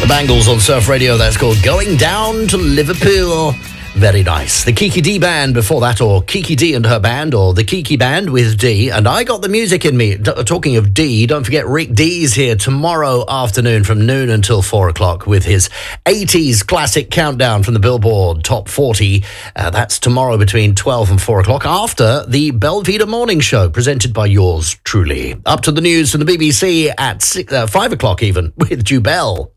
The Bangles on Surf Radio, that's called Going Down to Liverpool. Very nice. The Kiki D Band before that, or Kiki D and her band, or the Kiki Band with D. And I got the music in me. Talking of D, don't forget Rick D's here tomorrow afternoon from noon until 4 o'clock with his 80s classic countdown from the Billboard Top 40. That's tomorrow between 12 and 4 o'clock after the Belvedere Morning Show presented by yours truly. Up to the news from the BBC at 5 o'clock even with Jubel.